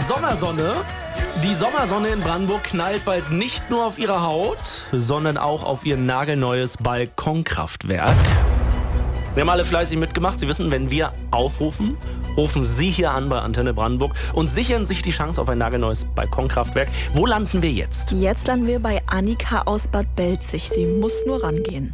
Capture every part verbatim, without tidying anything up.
Sommersonne. Die Sommersonne in Brandenburg knallt bald nicht nur auf ihre Haut, sondern auch auf ihr nagelneues Balkonkraftwerk. Wir haben alle fleißig mitgemacht. Sie wissen, wenn wir aufrufen, rufen Sie hier an bei Antenne Brandenburg und sichern sich die Chance auf ein nagelneues Balkonkraftwerk. Wo landen wir jetzt? Jetzt landen wir bei Annika aus Bad Belzig. Sie muss nur rangehen.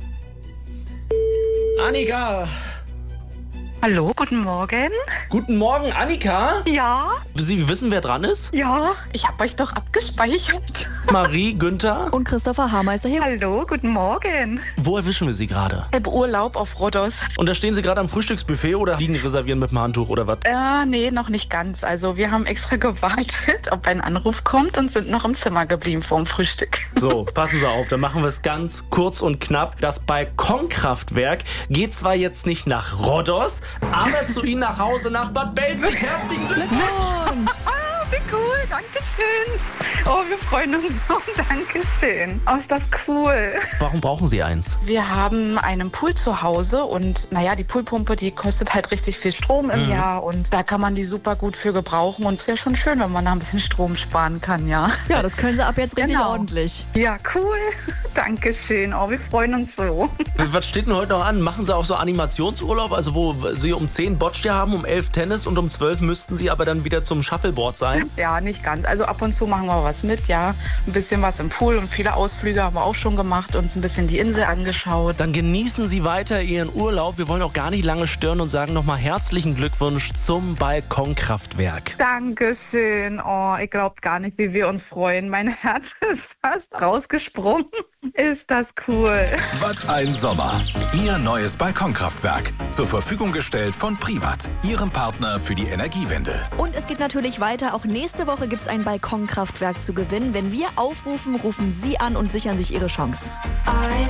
Annika! Hallo, guten Morgen. Guten Morgen, Annika! Ja, Sie wissen, wer dran ist? ja, ich habe euch doch abgespeichert. Marie, Günther. Und Christopher Haarmeister hier. Hallo, guten Morgen. Wo erwischen wir Sie gerade? Im Urlaub auf Rhodos. Und da stehen Sie gerade am Frühstücksbuffet oder liegen reservieren mit dem Handtuch oder was? Äh, nee, noch nicht ganz. Also wir haben extra gewartet, ob ein Anruf kommt und sind noch im Zimmer geblieben vor dem Frühstück. So, passen Sie auf, dann machen wir es ganz kurz und knapp. Das Balkonkraftwerk geht zwar jetzt nicht nach Rhodos, aber zu Ihnen nach Hause nach Bad Belzig. Herzlichen Glückwunsch! Ah, wie cool, dankeschön. Oh, wir freuen uns so, dankeschön. Oh, ist das cool. Warum brauchen Sie eins? Wir haben einen Pool zu Hause und naja, die Poolpumpe, die kostet halt richtig viel Strom im Mhm. Jahr und da kann man die super gut für gebrauchen und ist ja schon schön, wenn man da ein bisschen Strom sparen kann, ja. Ja, das können Sie ab jetzt richtig Genau. ordentlich. Ja, cool. Dankeschön. Oh, wir freuen uns so. Was steht denn heute noch an? Machen Sie auch so Animationsurlaub? Also wo Sie um zehn Boccia haben, um elf Tennis und um zwölf müssten Sie aber dann wieder zum Shuffleboard sein? Ja, nicht ganz. Also ab und zu machen wir was mit, ja. Ein bisschen was im Pool und viele Ausflüge haben wir auch schon gemacht, uns ein bisschen die Insel angeschaut. Dann genießen Sie weiter Ihren Urlaub. Wir wollen auch gar nicht lange stören und sagen nochmal herzlichen Glückwunsch zum Balkonkraftwerk. Dankeschön. Oh, ich glaub's gar nicht, wie wir uns freuen. Mein Herz ist fast rausgesprungen. Ist das cool. Was ein Sommer. Ihr neues Balkonkraftwerk. Zur Verfügung gestellt von Privat, Ihrem Partner für die Energiewende. Und es geht natürlich weiter. Auch nächste Woche gibt es ein Balkonkraftwerk zu gewinnen. Wenn wir aufrufen, rufen Sie an und sichern sich Ihre Chance.